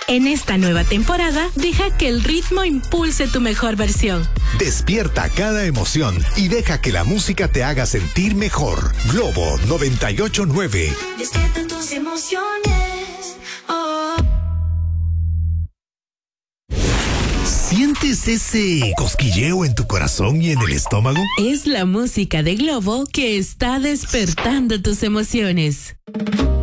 En esta nueva temporada, deja que el ritmo impulse tu mejor versión. Despierta cada emoción y deja que la música te haga sentir mejor. Globo 98.9. Despierta tus emociones. Oh. ¿Sientes ese cosquilleo en tu corazón y en el estómago? Es la música de Globo que está despertando tus emociones.